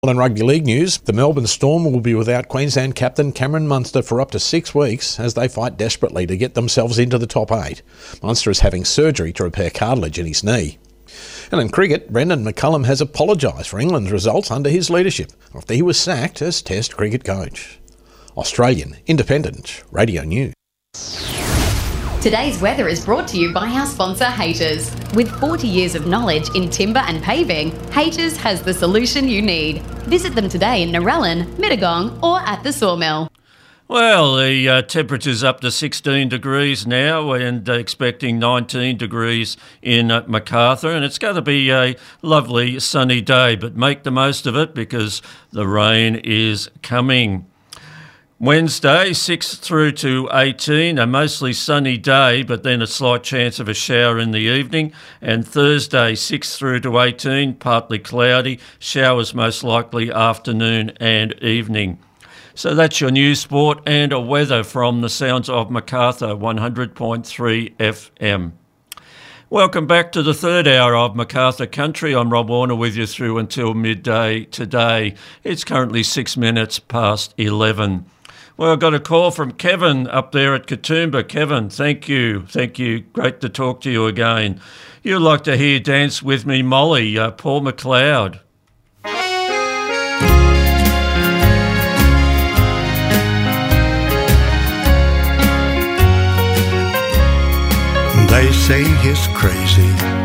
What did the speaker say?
In rugby league news, the Melbourne Storm will be without Queensland captain Cameron Munster for up to 6 weeks as they fight desperately to get themselves into the top 8. Munster is having surgery to repair cartilage in his knee. And in cricket, Brendan McCullum has apologised for England's results under his leadership after he was sacked as Test cricket coach. Australian Independent Radio News. Today's weather is brought to you by our sponsor, Haters. With 40 years of knowledge in timber and paving, Haters has the solution you need. Visit them today in Narellan, Mittagong or at the Sawmill. Well, the temperature's up to 16 degrees now and expecting 19 degrees in Macarthur, and it's going to be a lovely sunny day, but make the most of it because the rain is coming. Wednesday, 6 through to 18, a mostly sunny day, but then a slight chance of a shower in the evening. And Thursday, 6 through to 18, partly cloudy, showers most likely afternoon and evening. So that's your news, sport and weather from the sounds of Macarthur 100.3 FM. Welcome back to the third hour of Macarthur Country. I'm Rob Warner with you through until midday today. It's currently 6 minutes past 11. Well, I got a call from Kevin up there at Katoomba. Kevin, thank you. Thank you. Great to talk to you again. You'd like to hear Dance With Me Molly, Paul McLeod. They say he's crazy.